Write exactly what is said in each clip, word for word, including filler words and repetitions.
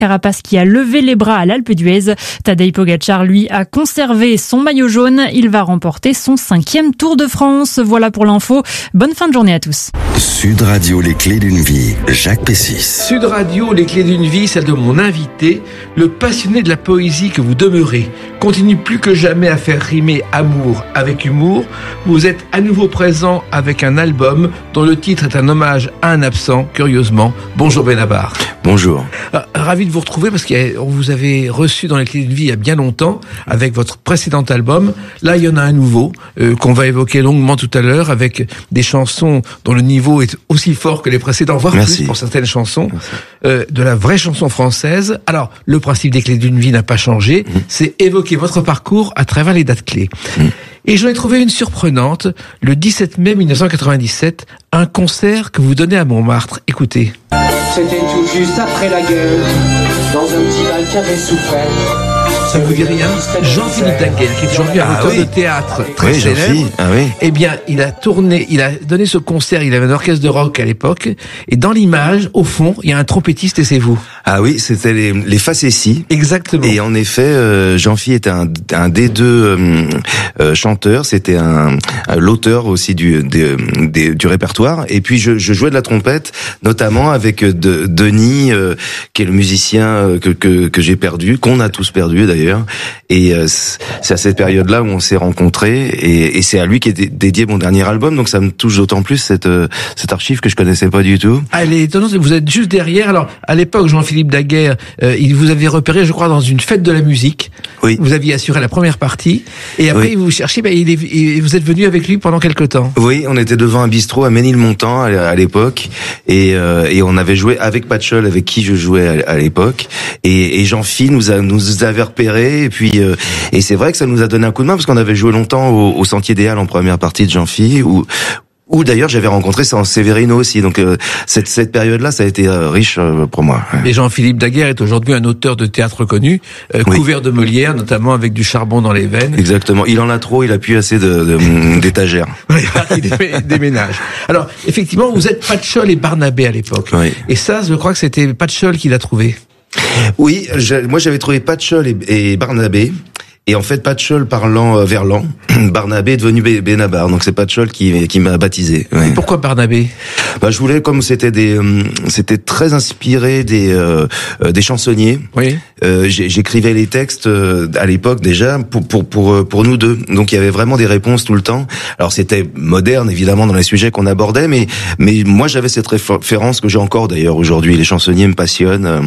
Carapaz qui a levé les bras à l'Alpe d'Huez. Tadej Pogačar, lui, a conservé son maillot jaune. Il va remporter son cinquième Tour de France. Voilà pour l'info. Bonne fin de journée à tous. Sud Radio, les clés d'une vie. Jacques Pessis. Sud Radio, les clés d'une vie, celle de mon invité, le passionné de la poésie que vous demeurez, continue plus que jamais à faire rimer amour avec humour. Vous êtes à nouveau présent avec un album dont le titre est un hommage à un absent, curieusement. Bonjour Benabar. Bonjour. Ah, ravi de vous retrouver parce qu'on vous avait reçu dans les clés d'une vie il y a bien longtemps avec votre précédent album. Là, il y en a un nouveau euh, qu'on va évoquer longuement tout à l'heure avec des chansons dont le niveau est aussi fort que les précédents, voire Merci. plus pour certaines chansons, euh, de la vraie chanson française. Alors, le principe des clés d'une vie n'a pas changé, mmh. c'est évoquer votre parcours à travers les dates clés. Mmh. Et j'en ai trouvé une surprenante, le dix-sept mai mille neuf cent quatre-vingt-dix-sept, un concert que vous donnez à Montmartre. Écoutez. C'était tout juste après la guerre, dans un petit bal qui avait souffert. Ça ne vous dit rien? Jean-Philippe Daguerre, qui est aujourd'hui un ah auteur oui. de théâtre très oui, célèbre. Ah oui. Eh bien, il a tourné, il a donné ce concert, il avait un orchestre de rock à l'époque, et dans l'image, au fond, il y a un trompettiste et c'est vous. Ah oui, c'était les, les facéties. Exactement. Et en effet, euh, Jean-Phi était un, un des deux euh, euh, chanteurs, c'était un, un l'auteur aussi du, des, des, du répertoire. Et puis je, je jouais de la trompette, notamment avec de, Denis, euh, qui est le musicien euh, que, que, que j'ai perdu, qu'on a tous perdu d'ailleurs. Et euh, c'est à cette période-là où on s'est rencontrés, et, et c'est à lui qui est dédié mon dernier album. Donc ça me touche d'autant plus cette euh, cette archive que je connaissais pas du tout. Ah, elle est étonnante. Vous êtes juste derrière. Alors à l'époque, Jean-Philippe Daguerre, euh, il vous avait repéré, je crois, dans une fête de la musique. Oui. Vous aviez assuré la première partie, et après oui. vous cherchez. Ben, il est, et vous êtes venu avec lui pendant quelque temps. Oui, on était devant un bistrot à Ménilmontant à l'époque, et euh, et on avait joué avec Patchol, avec qui je jouais à, à l'époque, et, et Jean-Phi nous a nous avait repéré, et puis euh, et c'est vrai que ça nous a donné un coup de main parce qu'on avait joué longtemps au, au Sentier des Halles en première partie de Jean-Phi, où Ou d'ailleurs j'avais rencontré ça en Severino aussi, donc euh, cette cette période-là ça a été euh, riche euh, pour moi. Et Jean-Philippe Daguerre est aujourd'hui un auteur de théâtre connu, euh, oui. couvert de Molière, notamment avec du charbon dans les veines. Exactement. Il en a trop, il a plus assez de, de d'étagères. Oui, il déménage. Alors effectivement, vous êtes Patchol et Barnabé à l'époque. Oui. Et ça, je crois que c'était Patchol qui l'a trouvé. Oui, je, moi j'avais trouvé Patchol et, et Barnabé. Et en fait, Patchol parlant euh, verlan, Barnabé est devenu Benabar. Donc c'est Patchol qui qui m'a baptisé. Ouais. Et pourquoi Barnabé? Bah je voulais, comme c'était des, euh, c'était très inspiré des euh, des chansonniers. Oui. Euh, j'écrivais les textes euh, à l'époque déjà pour pour pour pour nous deux. Donc il y avait vraiment des réponses tout le temps. Alors c'était moderne évidemment dans les sujets qu'on abordait, mais mais moi j'avais cette référence que j'ai encore d'ailleurs aujourd'hui. Les chansonniers me passionnent. Euh,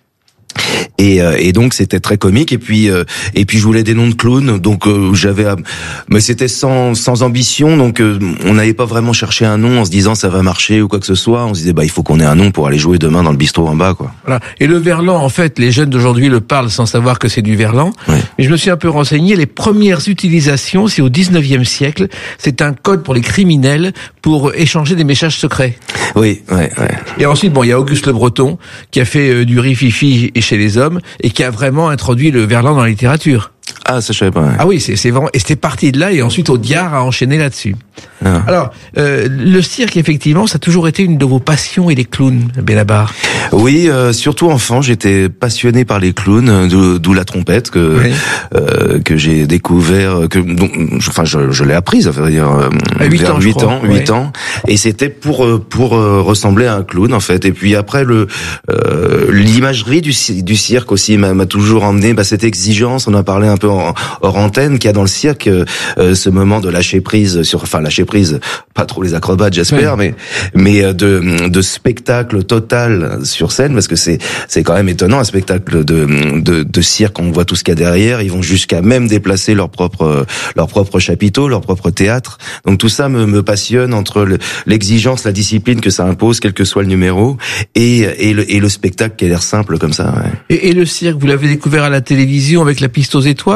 Et, euh, et donc c'était très comique, et puis euh, et puis je voulais des noms de clowns, donc euh, j'avais mais c'était sans sans ambition, donc euh, on n'allait pas vraiment chercher un nom en se disant ça va marcher ou quoi que ce soit. On se disait bah il faut qu'on ait un nom pour aller jouer demain dans le bistrot en bas, quoi. Voilà. Et le verlan, en fait, les jeunes d'aujourd'hui le parlent sans savoir que c'est du verlan. Oui. Mais je me suis un peu renseigné, les premières utilisations, c'est au dix-neuvième siècle, c'est un code pour les criminels pour échanger des messages secrets. Oui, ouais, ouais. Et ensuite, bon, il y a Auguste Le Breton qui a fait euh, du rififi et chez les hommes et qui a vraiment introduit le verlan dans la littérature. Ah, ça je savais pas. Ouais. Ah oui, c'est c'est vraiment, et c'était parti de là, et ensuite Audiard a enchaîné là-dessus. Ah. Alors, euh, le cirque, effectivement, ça a toujours été une de vos passions, et les clowns, Benabar. Oui, euh, surtout enfant, j'étais passionné par les clowns, d'où la trompette que oui. euh, que j'ai découvert, que donc, enfin je, je l'ai apprise, ça veut dire euh, à huit vers ans, huit ans, huit ouais. ans, et c'était pour pour euh, ressembler à un clown en fait. Et puis après le euh, l'imagerie du du cirque aussi m'a toujours emmené, bah, cette exigence, on a parlé un peu en, hors antenne, qu'il y a dans le cirque, euh, ce moment de lâcher prise sur, enfin lâcher prise, pas trop les acrobates j'espère, oui. mais mais de de spectacle total sur scène, parce que c'est c'est quand même étonnant un spectacle de de, de cirque, on voit tout ce qu'il y a derrière, ils vont jusqu'à même déplacer leur propre leur propre chapiteau, leur propre théâtre. Donc tout ça me, me passionne, entre l'exigence, la discipline que ça impose, quel que soit le numéro, et et le et le spectacle qui a l'air simple comme ça. Ouais. Et, et le cirque, vous l'avez découvert à la télévision avec La Piste aux étoiles,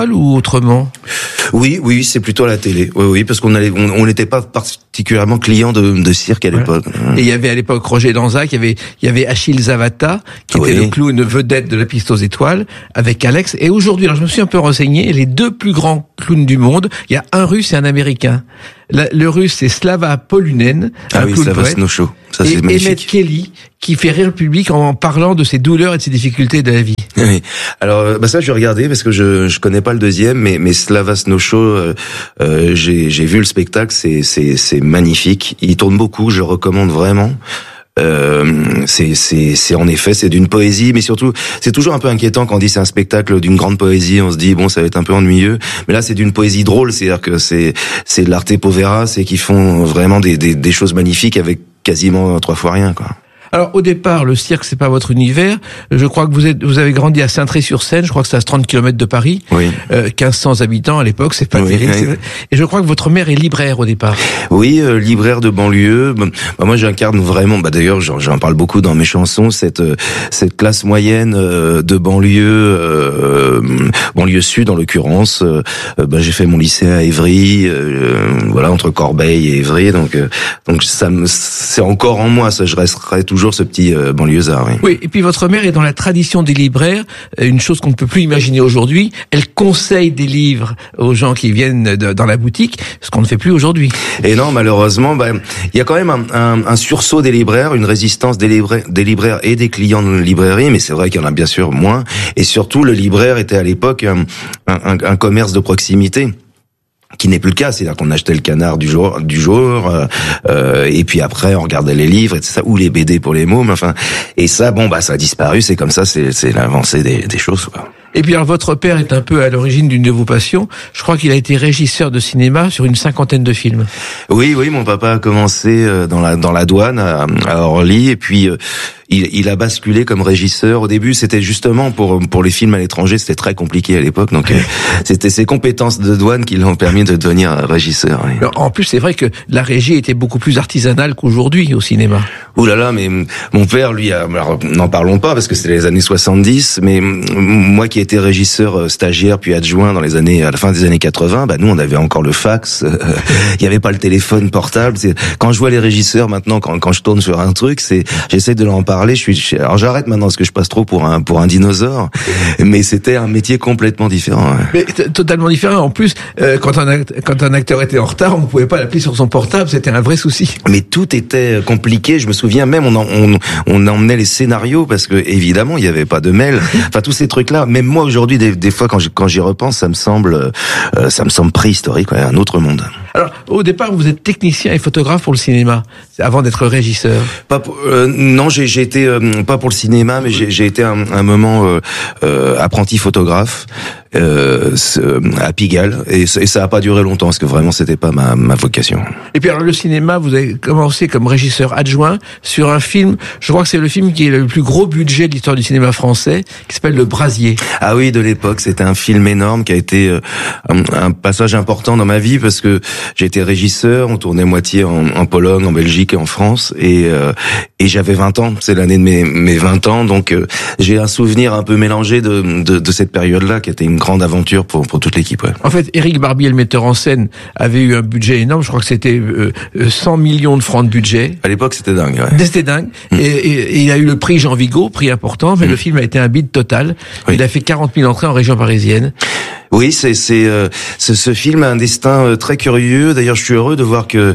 étoiles ou autrement? Oui, oui, c'est plutôt à la télé. Oui, oui, parce qu'on allait, on n'était pas particulièrement client de, de cirque à l'époque. Ouais. Et il y avait à l'époque Roger Danzac, il y avait, il y avait Achille Zavata, qui oui. était le clown vedette de la piste aux étoiles, avec Alex. Et aujourd'hui, alors je me suis un peu renseigné, les deux plus grands clowns du monde, il y a un Russe et un Américain. La, le Russe, c'est Slava Polunen, ah un oui, clown Slava poète. Snow-Show. Ça, et c'est magnifique. Emmett Kelly, qui fait rire le public en parlant de ses douleurs et de ses difficultés de la vie. Oui. Alors, bah ça, je vais regarder parce que je je connais pas le deuxième, mais mais Slava Snow-Show, euh, euh, j'ai j'ai vu le spectacle, c'est c'est c'est magnifique. Il tourne beaucoup, je le recommande vraiment. Euh, c'est c'est c'est en effet c'est d'une poésie, mais surtout c'est toujours un peu inquiétant quand on dit c'est un spectacle d'une grande poésie. On se dit bon, ça va être un peu ennuyeux, mais là c'est d'une poésie drôle, c'est-à-dire que c'est c'est de l'arte povera, c'est qu'ils font vraiment des des des choses magnifiques avec quasiment trois fois rien, quoi. Alors au départ, le cirque c'est pas votre univers. Je crois que vous êtes, vous avez grandi à Saint-Tré-sur-Seine. Je crois que c'est à trente kilomètres de Paris. Oui. Euh, quinze cents habitants à l'époque, c'est pas oui, terrible. Oui. Et je crois que votre mère est libraire au départ. Oui, euh, libraire de banlieue. Bah, moi, j'incarne vraiment. Bah d'ailleurs, j'en, j'en parle beaucoup dans mes chansons. Cette euh, cette classe moyenne euh, de banlieue, euh, banlieue sud en l'occurrence. Euh, bah, j'ai fait mon lycée à Évry, euh, voilà, entre Corbeil et Évry. Donc euh, donc ça me, c'est encore en moi. Ça, je resterai toujours toujours ce petit euh, banlieusard. Oui. Oui, et puis votre mère est dans la tradition des libraires, une chose qu'on ne peut plus imaginer aujourd'hui. Elle conseille des livres aux gens qui viennent de, dans la boutique, ce qu'on ne fait plus aujourd'hui. Et non, malheureusement, bah, il y a quand même un, un, un sursaut des libraires, une résistance des libraires, des libraires et des clients de librairie, mais c'est vrai qu'il y en a bien sûr moins. Et surtout, le libraire était à l'époque un, un, un commerce de proximité, qui n'est plus le cas, c'est-à-dire qu'on achetait le canard du jour, du jour, euh, euh, et puis après on regardait les livres, et ça, ou les B D pour les mômes, enfin, et ça, bon, bah, ça a disparu, c'est comme ça, c'est, c'est l'avancée des, des choses, quoi. Et puis alors, votre père est un peu à l'origine d'une de vos passions. Je crois qu'il a été régisseur de cinéma sur une cinquantaine de films. Oui, oui, mon papa a commencé dans la dans la douane à, à Orly, et puis euh, il, il a basculé comme régisseur. Au début, c'était justement pour pour les films à l'étranger, c'était très compliqué à l'époque, donc euh, c'était ses compétences de douane qui l'ont permis de devenir régisseur. Oui. Alors, en plus, c'est vrai que la régie était beaucoup plus artisanale qu'aujourd'hui au cinéma. Ouh là là, mais mon père, lui, a, alors, n'en parlons pas parce que c'était les années soixante-dix, mais moi qui étais régisseur stagiaire puis adjoint dans les années, à la fin des années quatre-vingts, bah nous on avait encore le fax, il euh, y avait pas le téléphone portable. C'est, quand je vois les régisseurs maintenant, quand quand je tourne sur un truc, c'est, j'essaie de leur en parler. Je suis, alors j'arrête maintenant parce que je passe trop pour un pour un dinosaure, mais c'était un métier complètement différent. Ouais. Mais t- totalement différent. En plus, euh, quand un act- quand un acteur était en retard, on ne pouvait pas l'appeler sur son portable, c'était un vrai souci. Mais tout était compliqué. Je me souviens même, on en, on on emmenait les scénarios parce que évidemment il y avait pas de mail. Enfin tous ces trucs là. Même moi aujourd'hui, des, des fois quand j'y, quand j'y repense, ça me semble euh, ça me semble préhistorique, ouais, un autre monde. Alors au départ, vous êtes technicien et photographe pour le cinéma, avant d'être régisseur. Pas pour, euh, non, j'ai, j'ai été euh, pas pour le cinéma, mais j'ai, j'ai été un, un moment euh, euh, apprenti photographe euh, à Pigalle, et, et ça a pas duré longtemps parce que vraiment c'était pas ma, ma vocation. Et puis alors le cinéma, vous avez commencé comme régisseur adjoint sur un film, je crois que c'est le film qui est le plus gros budget de l'histoire du cinéma français, qui s'appelle Le Brasier. Ah oui, de l'époque, c'était un film énorme qui a été euh, un, un passage important dans ma vie parce que j'ai été régisseur, on tournait moitié en, en Pologne, en Belgique et en France, et euh, et j'avais vingt ans, c'est l'année de mes mes vingt ans, donc euh, j'ai un souvenir un peu mélangé de de, de cette période-là qui était une grande aventure pour pour toute l'équipe. Ouais. En fait, Éric Barbier, le metteur en scène, avait eu un budget énorme. Je crois que c'était euh, cent millions de francs de budget. À l'époque, c'était dingue. Ouais. C'était dingue. Mmh. Et, et, et il a eu le prix Jean Vigo, prix important, mais mmh. le film a été un bide total. Oui. Il a fait quarante mille entrées en région parisienne. Oui, c'est c'est euh, ce, ce film a un destin euh, très curieux. D'ailleurs, je suis heureux de voir que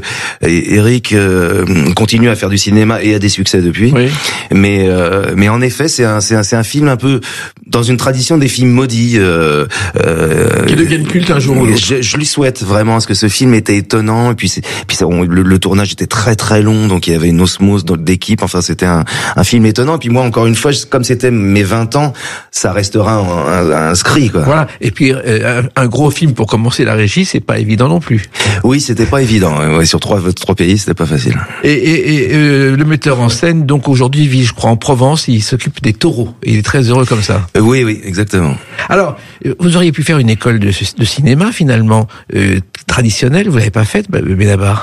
Éric euh, continue à faire du cinéma et a des succès depuis. Oui. Mais euh, mais en effet, c'est un c'est un c'est un film un peu dans une tradition des films maudits euh, euh, qui deviennent cultes un jour ou l'autre. Je, je lui souhaite vraiment parce que ce film était étonnant et puis c'est puis ça, on, le, le tournage était très très long, donc il y avait une osmose d'équipe. Enfin, c'était un un film étonnant. Et puis moi, encore une fois, comme c'était mes vingt ans, ça restera un, un, inscrit, quoi. Voilà. Et puis euh, un gros film pour commencer la régie, c'est pas évident non plus. Oui, c'était pas évident. Ouais, sur trois trois pays, c'était pas facile. Et, et, et euh, le metteur en scène, donc aujourd'hui, vit, je crois, en Provence. Il s'occupe des taureaux. Et il est très heureux comme ça. Euh, oui, oui, exactement. Alors, vous auriez pu faire une école de, de cinéma finalement euh, traditionnelle. Vous l'avez pas faite, Benabar?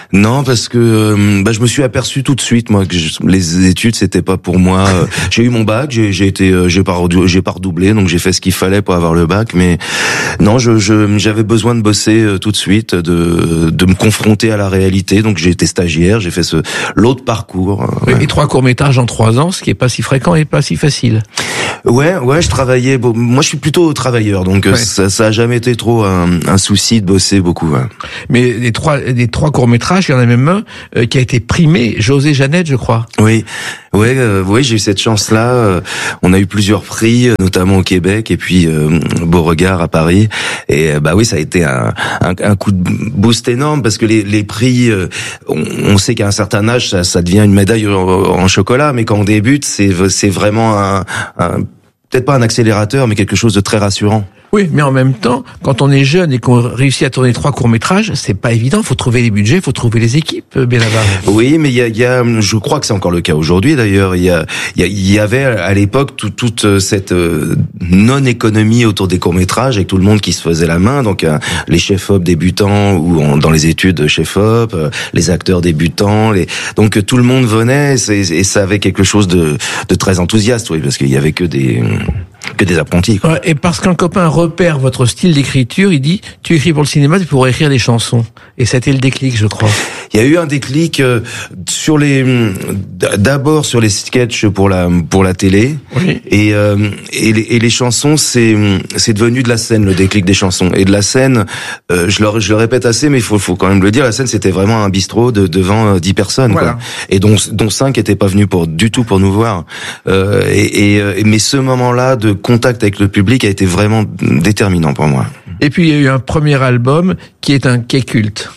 Non, parce que bah, je me suis aperçu tout de suite, moi, que je, les études c'était pas pour moi. J'ai eu mon bac, j'ai, j'ai été, j'ai pas, j'ai pas redoublé, donc j'ai fait ce qu'il fallait pour avoir le bac. Mais non, je, je, j'avais besoin de bosser tout de suite, de, de me confronter à la réalité. Donc j'ai été stagiaire, j'ai fait ce l'autre parcours. Oui, Ouais. et trois courts métrages en trois ans, ce qui est pas si fréquent et pas si facile. Ouais, ouais, je travaillais. Bon, moi, je suis plutôt travailleur, donc Ouais. ça, ça a jamais été trop un, un souci de bosser beaucoup. Ouais. Mais les trois, les trois courts métrages, il y en a même un euh, qui a été primé, José Jeannette, je crois. Oui, ouais, euh, oui, j'ai eu cette chance-là. Euh, on a eu plusieurs prix, euh, notamment au Québec, et puis euh, Beauregard à Paris. Et euh, bah oui, ça a été un, un, un coup de boost énorme parce que les, les prix, euh, on, on sait qu'à un certain âge, ça, ça devient une médaille en, en chocolat, mais quand on débute, c'est, c'est vraiment un, un peut-être pas un accélérateur, mais quelque chose de très rassurant. Oui, mais en même temps, quand on est jeune et qu'on réussit à tourner trois courts-métrages, c'est pas évident. Faut trouver les budgets, faut trouver les équipes, Benabar. Oui, mais il y a, il y a, je crois que c'est encore le cas aujourd'hui d'ailleurs. Il y a, il y, a, il y avait à l'époque tout, toute cette non-économie autour des courts-métrages avec tout le monde qui se faisait la main. Donc euh, les chefs-op débutants ou en, dans les études chef-op, euh, les acteurs débutants. Les... Donc euh, tout le monde venait et, et ça avait quelque chose de, de très enthousiaste, oui, parce qu'il y avait que des que des apprentis, quoi. Ouais, et parce qu'un copain repère votre style d'écriture, il dit tu écris pour le cinéma, tu pourrais écrire des chansons. Et c'était le déclic, je crois. Il y a eu un déclic euh, sur les, d'abord sur les sketchs pour la pour la télé, Oui. et euh, et, les, et les chansons, c'est c'est devenu de la scène, le déclic des chansons. Et de la scène, euh, je le je le répète assez, mais il faut faut quand même le dire, la scène c'était vraiment un bistrot de devant dix personnes, Voilà. quoi. Et dont dont cinq étaient pas venus pour du tout pour nous voir. Euh, et, et mais ce moment-là de contact avec le public a été vraiment déterminant pour moi. Et puis il y a eu un premier album qui est un quai culte.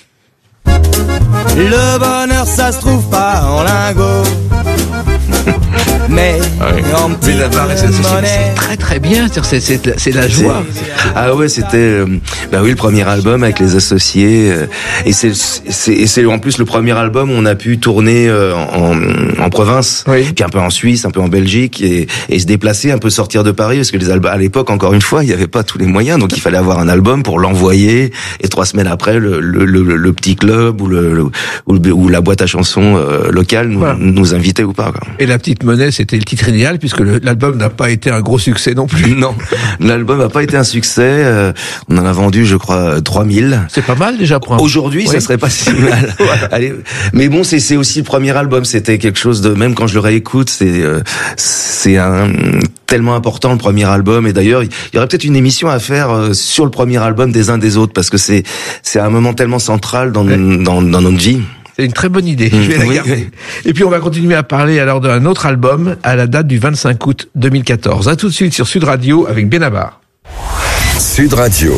Le bonheur, ça se trouve pas en lingots, mais en petit Benabar, peu c'est, de c'est, monnaie. c'est très très bien, c'est, c'est, c'est, c'est la joie. Ah ouais, c'était euh, bah oui, le premier album avec les associés, euh, et c'est c'est et c'est en plus le premier album où on a pu tourner euh, en en province, Oui. puis un peu en Suisse, un peu en Belgique, et et se déplacer, un peu sortir de Paris, parce que les albums à l'époque, encore une fois, il y avait pas tous les moyens, donc il fallait avoir un album pour l'envoyer, et trois semaines après le le le, le petit club ou le, le ou, le, ou la boîte à chansons euh, locale nous, Voilà. nous invitait ou pas, quoi. Et La Petite Monnaie, c'était le titre idéal puisque le, l'album n'a pas été un gros succès non plus. Non, l'album n'a pas été un succès. Euh, on en a vendu, je crois, trois mille. C'est pas mal déjà pour un... Aujourd'hui, Oui. ça serait pas si mal. Allez, mais bon, c'est c'est aussi le premier album. C'était quelque chose de, même quand je le réécoute, c'est euh, c'est un tellement important le premier album. Et d'ailleurs, il y aurait peut-être une émission à faire euh, sur le premier album des uns des autres parce que c'est c'est un moment tellement central dans Ouais. dans, dans notre vie. C'est une très bonne idée. Mmh, Je vais la oui, garder. oui. Et puis on va continuer à parler alors d'un autre album à la date du vingt-cinq août deux mille quatorze. À tout de suite sur Sud Radio avec Benabar. Sud Radio.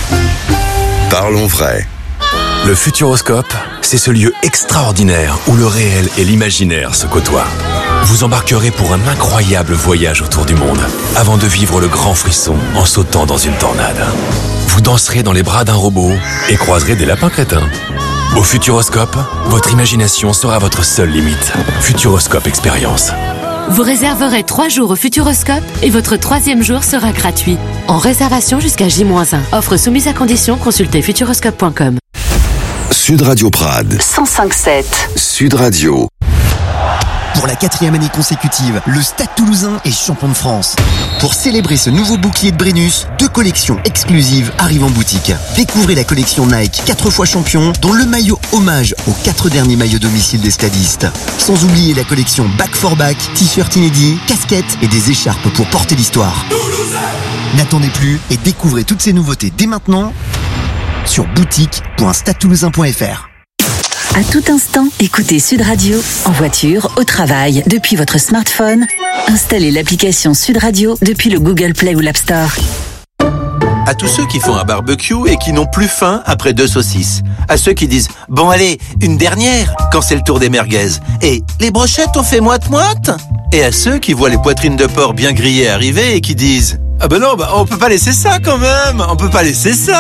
Parlons vrai. Le Futuroscope, c'est ce lieu extraordinaire où le réel et l'imaginaire se côtoient. Vous embarquerez pour un incroyable voyage autour du monde, avant de vivre le grand frisson en sautant dans une tornade. Vous danserez dans les bras d'un robot et croiserez des lapins crétins. Au Futuroscope, votre imagination sera votre seule limite. Futuroscope Expérience. Vous réserverez trois jours au Futuroscope et votre troisième jour sera gratuit. En réservation jusqu'à J moins un. Offre soumise à condition, consultez futuroscope point com. Sud Radio Prades. cent cinq sept. Sud Radio. Pour la quatrième année consécutive, le Stade Toulousain est champion de France. Pour célébrer ce nouveau bouclier de Brennus, deux collections exclusives arrivent en boutique. Découvrez la collection Nike quatre fois champion, dont le maillot hommage aux quatre derniers maillots domicile des stadistes. Sans oublier la collection Back for Back, t-shirts inédits, casquettes et des écharpes pour porter l'histoire. N'attendez plus et découvrez toutes ces nouveautés dès maintenant sur boutique point stade toulousain point f r. À tout instant, écoutez Sud Radio, en voiture, au travail, depuis votre smartphone. Installez l'application Sud Radio depuis le Google Play ou l'App Store. À tous ceux qui font un barbecue et qui n'ont plus faim après deux saucisses. À ceux qui disent « Bon allez, une dernière » quand c'est le tour des merguez. Et « Les brochettes ont fait moite-moite » Et à ceux qui voient les poitrines de porc bien grillées arriver et qui disent « Ah ben non, bah on peut pas laisser ça quand même, on peut pas laisser ça !»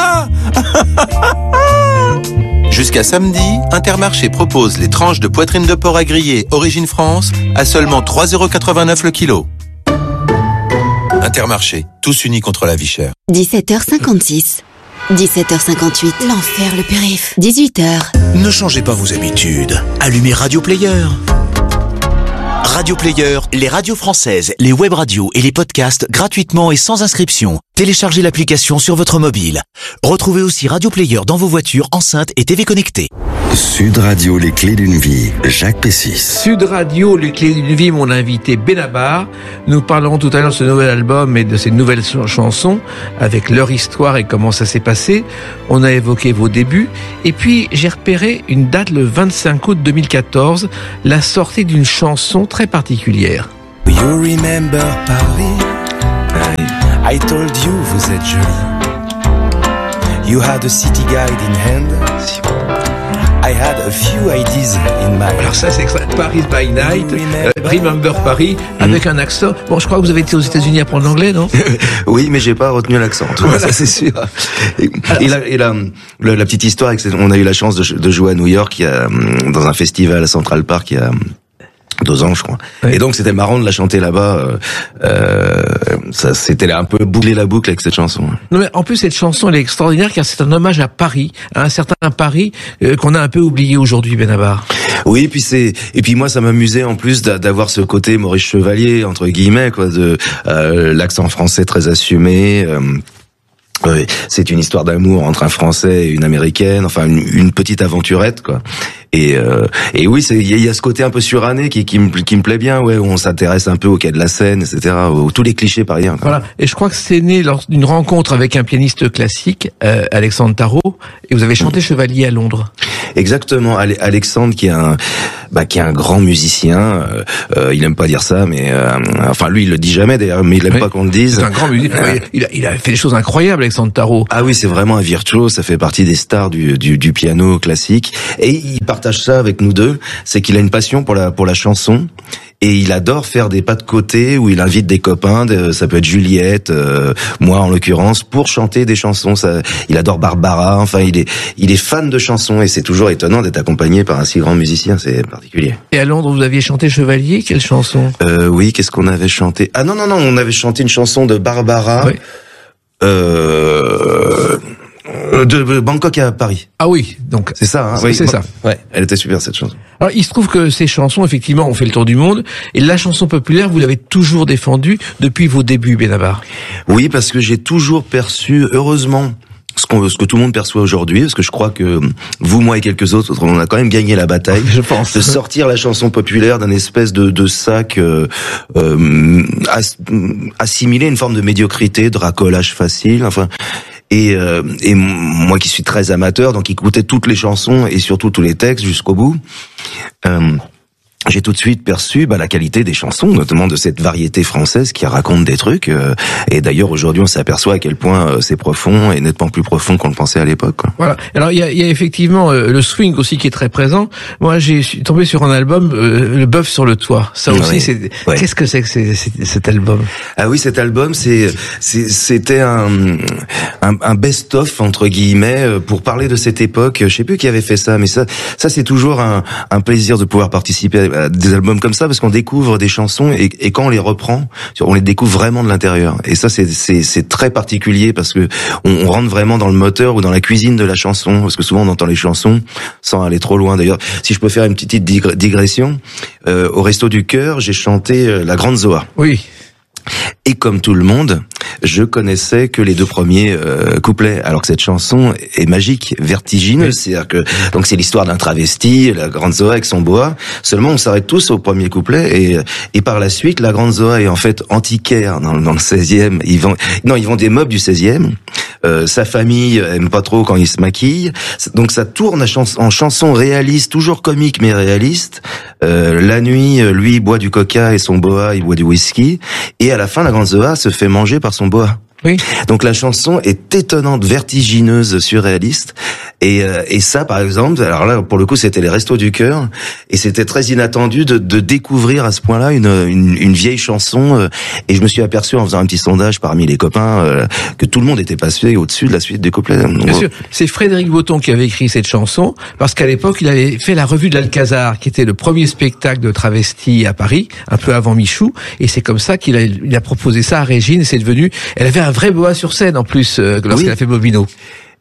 Jusqu'à samedi, Intermarché propose les tranches de poitrine de porc à griller Origine France à seulement trois euros quatre-vingt-neuf le kilo. Intermarché, tous unis contre la vie chère. dix-sept heures cinquante-six. dix-sept heures cinquante-huit. L'enfer, le périph'. dix-huit heures. Ne changez pas vos habitudes. Allumez Radio Player. Radio Player, les radios françaises, les web radios et les podcasts gratuitement et sans inscription. Téléchargez l'application sur votre mobile. Retrouvez aussi Radio Player dans vos voitures, enceintes et T V connectées. Sud Radio, les clés d'une vie, Jacques Pessis. Sud Radio, les clés d'une vie, mon invité Benabar. Nous parlerons tout à l'heure de ce nouvel album et de ces nouvelles chansons, avec leur histoire et comment ça s'est passé. On a évoqué vos débuts. Et puis, j'ai repéré une date, le vingt-cinq août deux mille quatorze, la sortie d'une chanson très particulière. You remember Paris? I told you, vous êtes jolie. You had a city guide in hand. I had a few ideas in mind. Alors ça, c'est extra. Paris by Night, euh, Remember Paris, avec mmh. un accent. Bon, je crois que vous avez été aux États-Unis apprendre l'anglais, non? Oui, mais j'ai pas retenu l'accent. Voilà. Ça, c'est sûr. Et, et, la, et la, la, la petite histoire, c'est on a eu la chance de, de jouer à New York, il y a, dans un festival à Central Park, il y a deux ans, je crois. Oui. Et donc, c'était marrant de la chanter là-bas. Euh, euh, ça, c'était un peu boucler la boucle avec cette chanson. Non, mais en plus, cette chanson, elle est extraordinaire car c'est un hommage à Paris, à un certain Paris euh, qu'on a un peu oublié aujourd'hui, Benabar. Oui, et puis c'est, et puis moi, ça m'amusait en plus d'avoir ce côté Maurice Chevalier entre guillemets, quoi, de euh, l'accent français très assumé. Euh, Oui, c'est une histoire d'amour entre un Français et une Américaine, enfin une, une petite aventurette, quoi. Et euh, et oui, c'est il y, y a ce côté un peu suranné qui qui me qui me plaît bien, ouais, où on s'intéresse un peu au quai de la Seine, et cetera, où tous les clichés parisiens. Quoi. Voilà. Et je crois que c'est né lors d'une rencontre avec un pianiste classique, euh, Alexandre Tarot, et vous avez chanté mmh. Chevalier à Londres. Exactement, Alexandre qui est un bah qui est un grand musicien, euh, euh, il aime pas dire ça, mais euh, enfin lui il le dit jamais d'ailleurs, mais il aime oui. pas qu'on le dise. C'est un grand musicien. Euh, il a il a fait des choses incroyables, Alexandre Tarot. Ah oui, c'est vraiment un virtuose, ça fait partie des stars du du, du piano classique, et il partage ça avec nous deux, c'est qu'il a une passion pour la pour la chanson. Et il adore faire des pas de côté où il invite des copains, de, ça peut être Juliette, euh, moi en l'occurrence, pour chanter des chansons. Ça, il adore Barbara. Enfin, il est, il est fan de chansons et c'est toujours étonnant d'être accompagné par un si grand musicien. C'est particulier. Et à Londres, vous aviez chanté Chevalier. Quelle chanson? euh, Oui, qu'est-ce qu'on avait chanté? Ah non non non, on avait chanté une chanson de Barbara. Oui. Euh... De Bangkok à Paris. Ah oui, donc c'est ça. Hein, c'est, oui, c'est ça. Ouais, elle était super cette chanson. Alors il se trouve que ces chansons, effectivement, ont fait le tour du monde. Et la chanson populaire, vous l'avez toujours défendue depuis vos débuts, Benabar. Oui, parce que j'ai toujours perçu, heureusement, ce, qu'on, ce que tout le monde perçoit aujourd'hui, parce que je crois que vous, moi et quelques autres, on a quand même gagné la bataille. Je pense. De sortir la chanson populaire d'un espèce de, de sac euh, euh, ass, assimilé une forme de médiocrité, de racolage facile. Enfin. Et, euh, et moi qui suis très amateur, donc écouter toutes les chansons et surtout tous les textes jusqu'au bout, euh, j'ai tout de suite perçu bah, la qualité des chansons, notamment de cette variété française qui raconte des trucs. Euh, et d'ailleurs, aujourd'hui, on s'aperçoit à quel point euh, c'est profond et nettement plus profond qu'on le pensait à l'époque. Quoi. Voilà. Alors, il y a, y a effectivement euh, le swing aussi qui est très présent. Moi, j'ai suis tombé sur un album, euh, Le Bœuf sur le toit. Ça aussi, oui. c'est. Ouais. Qu'est-ce que c'est que c'est, c'est, cet album? Ah oui, cet album, c'est, c'est c'était un, un, un best-of entre guillemets pour parler de cette époque. Je sais plus qui avait fait ça, mais ça, ça c'est toujours un, un plaisir de pouvoir participer à des albums comme ça parce qu'on découvre des chansons et, et quand on les reprend, on les découvre vraiment de l'intérieur. Et ça, c'est, c'est, c'est très particulier parce que on, on rentre vraiment dans le moteur ou dans la cuisine de la chanson. Parce que souvent on entend les chansons sans aller trop loin. D'ailleurs, si je peux faire une petite digression, euh, au Resto du Cœur, j'ai chanté La Grande Zoa. Oui. Et comme tout le monde, je connaissais que les deux premiers euh, couplets, alors que cette chanson est magique, vertigineuse. Oui. C'est-à-dire que donc c'est l'histoire d'un travesti, la Grande Zoa avec son boa. Seulement, on s'arrête tous au premier couplet et et par la suite, la Grande Zoa est en fait antiquaire dans, dans le seizième. Ils vendent non, ils vendent des meubles du seizième. Euh, sa famille aime pas trop quand il se maquille. Donc ça tourne en chanson réaliste, toujours comique mais réaliste. Euh, la nuit, lui, il boit du coca et son boa, il boit du whisky. Et à la fin, la Grande Zoa se fait manger par son boa. Oui. Donc la chanson est étonnante, vertigineuse, surréaliste. Et, euh, et ça, par exemple, alors là, pour le coup, c'était les Restos du Cœur, et c'était très inattendu de, de découvrir à ce point-là une, une, une vieille chanson. Euh, et je me suis aperçu en faisant un petit sondage parmi les copains euh, que tout le monde était passé au-dessus de la suite des couplets. Donc, bien sûr, c'est Frédéric Botton qui avait écrit cette chanson parce qu'à l'époque, il avait fait la revue de l'Alcazar, qui était le premier spectacle de travesti à Paris, un peu avant Michou, et c'est comme ça qu'il a, il a proposé ça à Régine, et c'est devenu. Elle avait un vrai boa sur scène en plus euh, lorsqu'elle oui. a fait Bobino.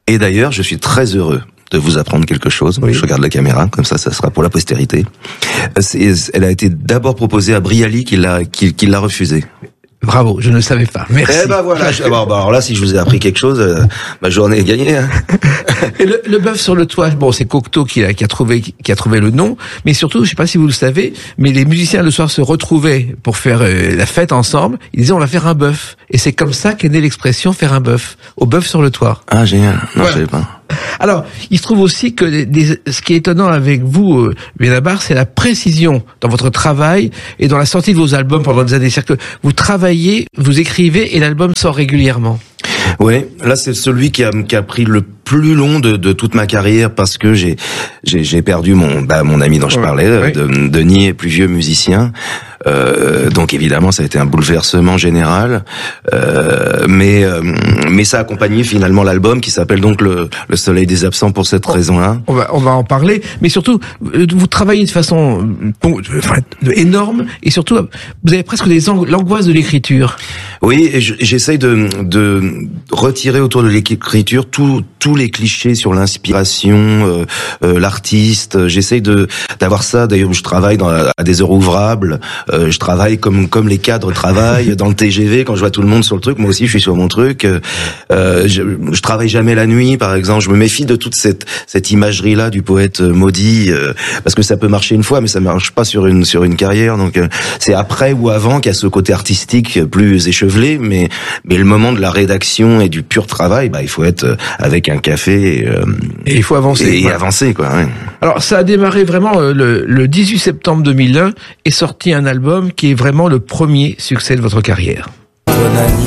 Et d'ailleurs, je suis très heureux de vous apprendre quelque chose. Oui. Je regarde la caméra, comme ça, ça sera pour la postérité. C'est, elle a été d'abord proposée à Brialy, qui l'a, qui, qui l'a refusée. Bravo, je ne savais pas. Merci. Eh ben voilà. Je, alors, alors là, si je vous ai appris quelque chose, euh, ma journée est gagnée. Hein. Et le, le bœuf sur le toit, bon, c'est Cocteau qui a, qui a trouvé, qui a trouvé le nom. Mais surtout, je sais pas si vous le savez, mais les musiciens le soir se retrouvaient pour faire euh, la fête ensemble. Ils disaient on va faire un bœuf. Et c'est comme ça qu'est née l'expression faire un bœuf. Au bœuf sur le toit. Ah génial. Non, voilà. Je savais pas. Alors, il se trouve aussi que des, des, ce qui est étonnant avec vous, euh, Benabar, c'est la précision dans votre travail et dans la sortie de vos albums pendant des années. C'est-à-dire que vous travaillez, vous écrivez et l'album sort régulièrement. Oui, là c'est celui qui a, qui a pris le plus long de, de toute ma carrière parce que j'ai j'ai, j'ai perdu mon bah, mon ami dont je parlais, oui. de, Denis, est plus vieux musicien. Euh, donc évidemment ça a été un bouleversement général, euh, mais euh, mais ça a accompagné finalement l'album qui s'appelle donc le, le Soleil des absents pour cette oh, raison-là. On va on va en parler, mais surtout vous travaillez de façon enfin, énorme et surtout vous avez presque des ang- l'angoisse de l'écriture. Oui, et j'essaye de de retirer autour de l'écriture tous tous les clichés sur l'inspiration, euh, euh, l'artiste. J'essaye de d'avoir ça. D'ailleurs, je travaille dans, à des heures ouvrables. Euh, je travaille comme comme les cadres travaillent dans le T G V quand je vois tout le monde sur le truc. Moi aussi, je suis sur mon truc. Euh, je, je travaille jamais la nuit, par exemple. Je me méfie de toute cette cette imagerie là du poète maudit euh, parce que ça peut marcher une fois, mais ça marche pas sur une sur une carrière. Donc euh, c'est après ou avant qu'il y a ce côté artistique plus échevelé, mais mais le moment de la rédaction et du pur travail, bah il faut être avec un café et, euh, et il faut avancer et, et avancer quoi. Ouais. Alors ça a démarré vraiment euh, le, le dix-huit septembre deux mille un est sorti un album qui est vraiment le premier succès de votre carrière. Ton ami